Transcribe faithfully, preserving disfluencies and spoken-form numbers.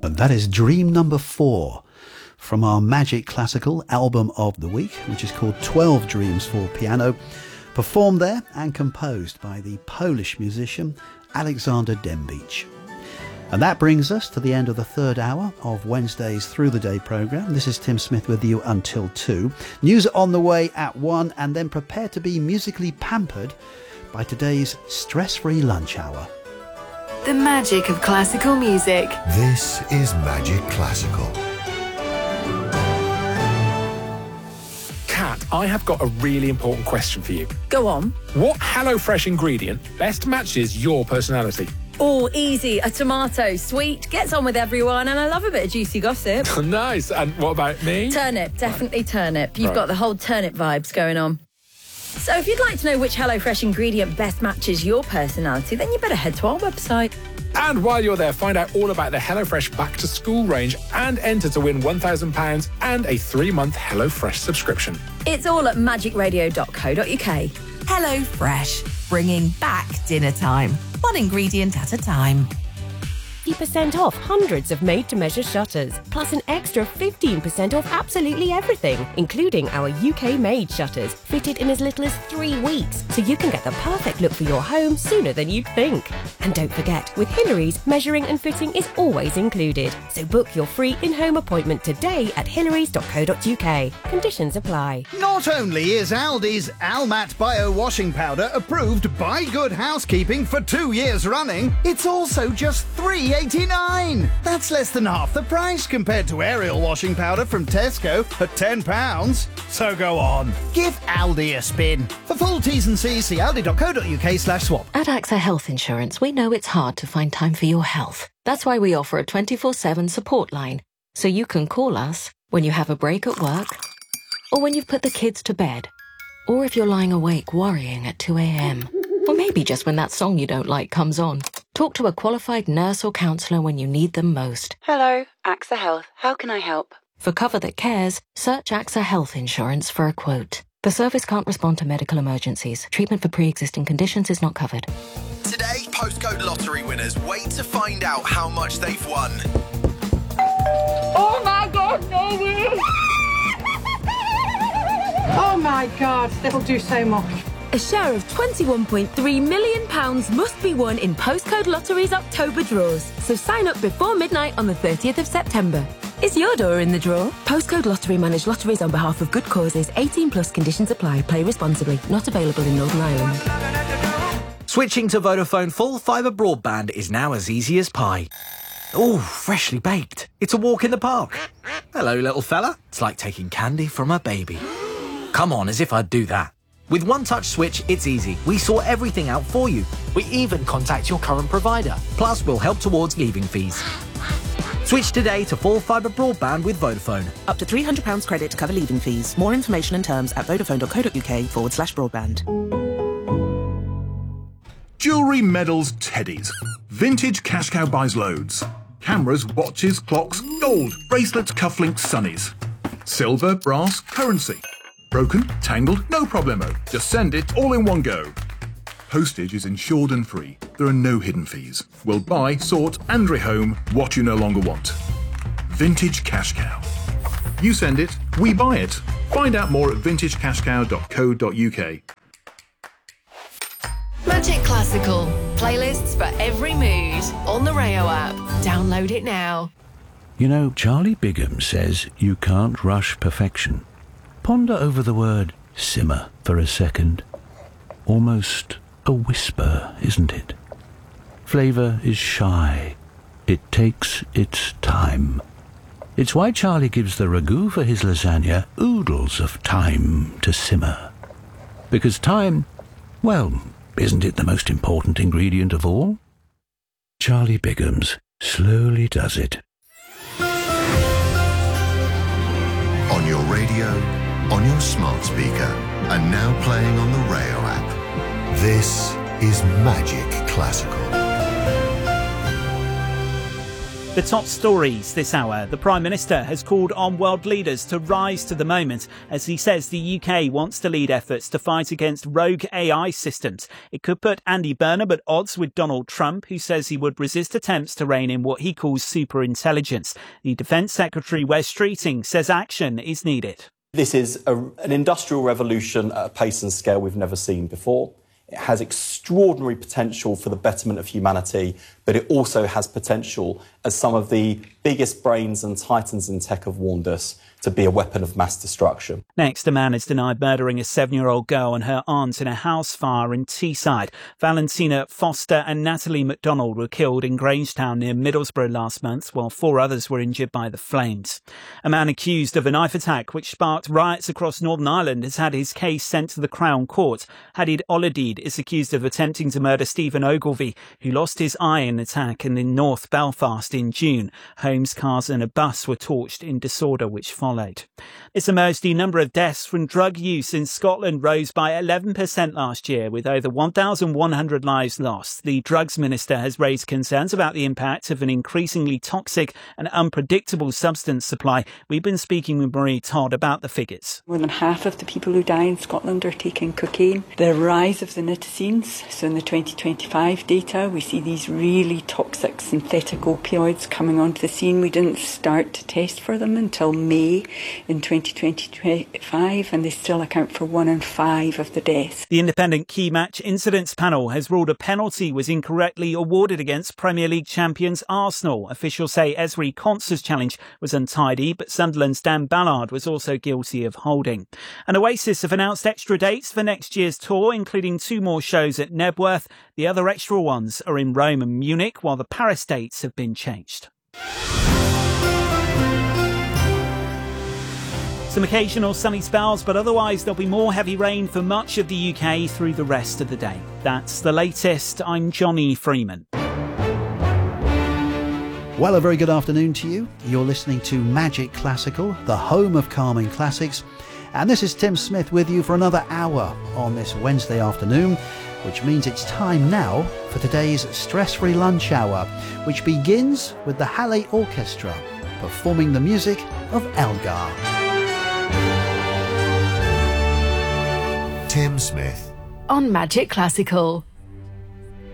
And that is Dream number four from our Magic Classical album of the week, which is called twelve Dreams for Piano, performed there and composed by the Polish musician Alexander Dębicz. And that brings us to the end of the third hour of Wednesday's Through the Day programme. This is Tim Smith with you until two. News on the way at one, and then prepare to be musically pampered by today's stress-free lunch hour. The magic of classical music. This is Magic Classical. Kat, I have got a really important question for you. Go on. What HelloFresh ingredient best matches your personality? Oh, easy. A tomato. Sweet, gets on with everyone, and I love a bit of juicy gossip. Nice. And what about me? Turnip. Definitely right. turnip. You've right. got the whole turnip vibes going on. So if you'd like to know which HelloFresh ingredient best matches your personality, then you better head to our website. And while you're there, find out all about the HelloFresh Back to School range and enter to win one thousand pounds and a three-month HelloFresh subscription. It's all at magic radio dot co dot uk. HelloFresh, bringing back dinner time. One ingredient at a time. fifty percent off hundreds of made-to-measure shutters, plus an extra fifteen percent off absolutely everything, including our U K-made shutters, fitted in as little as three weeks, so you can get the perfect look for your home sooner than you'd think. And don't forget, with Hillary's, measuring and fitting is always included. So book your free in-home appointment today at hillarys dot co dot uk. Conditions apply. Not only is Aldi's Almat Bio Washing Powder approved by Good Housekeeping for two years running, it's also just three eighty-nine. That's less than half the price compared to Ariel washing powder from Tesco at ten pounds. So go on, give Aldi a spin. For full T's and C's, see aldi dot co dot uk slash swap. At AXA Health Insurance, we know it's hard to find time for your health. That's why we offer a twenty-four seven support line, so you can call us when you have a break at work, or when you've put the kids to bed, or if you're lying awake worrying at two a.m, or maybe just when that song you don't like comes on. Talk to a qualified nurse or counsellor when you need them most. Hello, AXA Health. How can I help? For cover that cares, search AXA Health Insurance for a quote. The service can't respond to medical emergencies. Treatment for pre-existing conditions is not covered. Today, postcode lottery winners wait to find out how much they've won. Oh my God, no way! Oh my God, that'll do so much. A share of twenty-one point three million pounds must be won in Postcode Lottery's October draws, so sign up before midnight on the thirtieth of September. Is your door in the draw? Postcode Lottery manage lotteries on behalf of good causes. eighteen plus conditions apply. Play responsibly. Not available in Northern Ireland. Switching to Vodafone full fibre broadband is now as easy as pie. Ooh, freshly baked. It's a walk in the park. Hello, little fella. It's like taking candy from a baby. Come on, as if I'd do that. With One Touch Switch, it's easy. We sort everything out for you. We even contact your current provider. Plus, we'll help towards leaving fees. Switch today to full fibre broadband with Vodafone. Up to three hundred pounds credit to cover leaving fees. More information and terms at vodafone dot co dot uk forward slash broadband. Jewellery, medals, teddies. Vintage Cash Cow buys loads. Cameras, watches, clocks, gold, bracelets, cufflinks, sunnies. Silver, brass, currency. Broken, tangled, no problemo. Just send it all in one go. Postage is insured and free. There are no hidden fees. We'll buy, sort and rehome what you no longer want. Vintage Cash Cow. You send it, we buy it. Find out more at vintage cash cow dot co dot uk. Magic Classical. Playlists for every mood. On the Rayo app. Download it now. You know, Charlie Bigham says you can't rush perfection. Ponder over the word simmer for a second. Almost a whisper, isn't it? Flavour is shy. It takes its time. It's why Charlie gives the ragu for his lasagna oodles of time to simmer. Because time, well, isn't it the most important ingredient of all? Charlie Bigham's slowly does it. On your radio, on your smart speaker, and now playing on the Rayo app. This is Magic Classical. The top stories this hour. The Prime Minister has called on world leaders to rise to the moment as he says the U K wants to lead efforts to fight against rogue A I systems. It could put Andy Burnham at odds with Donald Trump, who says he would resist attempts to rein in what he calls superintelligence. The Defence Secretary Wes Streeting says action is needed. This is a, an industrial revolution at a pace and scale we've never seen before. It has extraordinary potential for the betterment of humanity, but it also has potential, as some of the biggest brains and titans in tech have warned us, to be a weapon of mass destruction. Next, a man is denied murdering a seven-year-old girl and her aunt in a house fire in Teesside. Valentina Foster and Natalie MacDonald were killed in Grangetown near Middlesbrough last month, while four others were injured by the flames. A man accused of a knife attack which sparked riots across Northern Ireland has had his case sent to the Crown Court. Hadid Oladid is accused of attempting to murder Stephen Ogilvie, who lost his eye in an attack in North Belfast in June. Homes, cars and a bus were torched in disorder which followed. It's emerged the number of deaths from drug use in Scotland rose by eleven percent last year, with over one thousand one hundred lives lost. The drugs minister has raised concerns about the impact of an increasingly toxic and unpredictable substance supply. We've been speaking with Marie Todd about the figures. More than half of the people who die in Scotland are taking cocaine. The rise of the nitazines, so in the twenty twenty-five data, we see these really toxic synthetic opioids coming onto the scene. We didn't start to test for them until May in twenty twenty-five, and they still account for one in five of the deaths. The independent key match incidents panel has ruled a penalty was incorrectly awarded against Premier League champions Arsenal. Officials say Esri Konsa's challenge was untidy, but Sunderland's Dan Ballard was also guilty of holding. And Oasis have announced extra dates for next year's tour, including two more shows at Nebworth. The other extra ones are in Rome and Munich, while the Paris dates have been changed. Some occasional sunny spells, but otherwise there'll be more heavy rain for much of the U K through the rest of the day. That's the latest. I'm Johnny Freeman. Well, a very good afternoon to you. You're listening to Magic Classical, the home of calming classics. And this is Tim Smith with you for another hour on this Wednesday afternoon, which means it's time now for today's stress-free lunch hour, which begins with the Halle Orchestra performing the music of Elgar. Tim Smith on Magic Classical.